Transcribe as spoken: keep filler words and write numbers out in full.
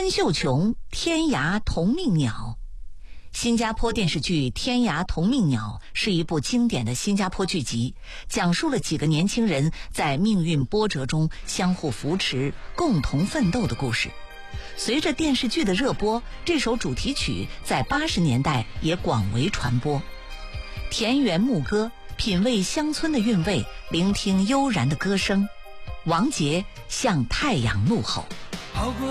潘秀琼，天涯同命鸟。新加坡电视剧《天涯同命鸟》是一部经典的新加坡剧集，讲述了几个年轻人在命运波折中相互扶持、共同奋斗的故事。随着电视剧的热播，这首主题曲在八十年代也广为传播。田园牧歌，品味乡村的韵味，聆听悠然的歌声。王杰向太阳怒吼。 好过